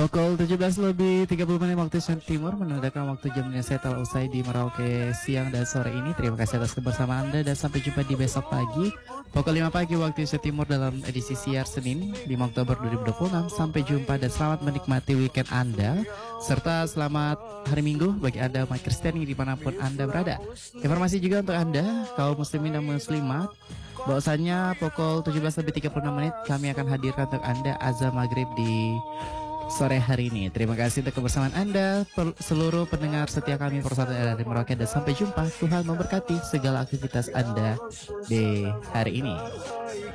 Pukul 17 lebih 30 menit waktu Indonesia Timur menandakan waktu jam Indonesia telah usai di Merauke siang dan sore ini. Terima kasih atas kebersamaan Anda dan sampai jumpa di besok pagi pukul 5 pagi waktu Indonesia Timur dalam edisi siar Senin 5 Oktober 2026. Sampai jumpa dan selamat menikmati weekend Anda serta selamat hari Minggu bagi Anda umat Kristiani dimanapun Anda berada. Informasi juga untuk Anda kaum muslimin dan muslimat, bahwasanya pukul 17 lebih 36 menit kami akan hadirkan untuk Anda azan maghrib di sore hari ini. Terima kasih untuk kebersamaan Anda, seluruh pendengar setia kami persatuan dari Merauke, dan sampai jumpa. Tuhan memberkati segala aktivitas Anda di hari ini.